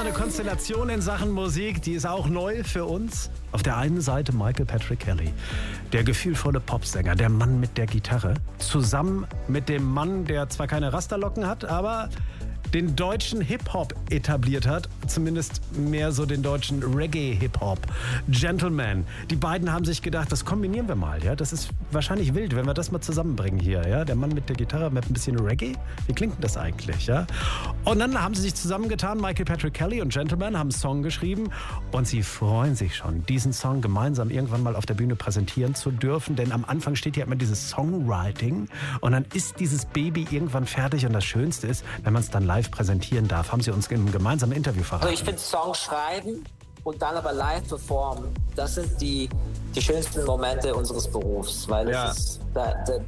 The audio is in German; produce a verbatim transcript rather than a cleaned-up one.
eine Konstellation in Sachen Musik, die ist auch neu für uns. Auf der einen Seite Michael Patrick Kelly, der gefühlvolle Popsänger, der Mann mit der Gitarre, zusammen mit dem Mann, der zwar keine Rasterlocken hat, aber den deutschen Hip-Hop etabliert hat, zumindest mehr so den deutschen Reggae-Hip-Hop. Gentleman. Die beiden haben sich gedacht, das kombinieren wir mal. Ja? Das ist wahrscheinlich wild, wenn wir das mal zusammenbringen hier. Ja? Der Mann mit der Gitarre mit ein bisschen Reggae. Wie klingt denn das eigentlich? Ja? Und dann haben sie sich zusammengetan, Michael Patrick Kelly und Gentleman haben einen Song geschrieben und sie freuen sich schon, diesen Song gemeinsam irgendwann mal auf der Bühne präsentieren zu dürfen, denn am Anfang steht ja immer dieses Songwriting und dann ist dieses Baby irgendwann fertig und das Schönste ist, wenn man es dann live präsentieren darf, haben sie uns in einem gemeinsamen Interview verraten. Also ich finde Song schreiben und dann aber live performen, das sind die, die schönsten Momente unseres Berufs, weil ja. es ist, da, da,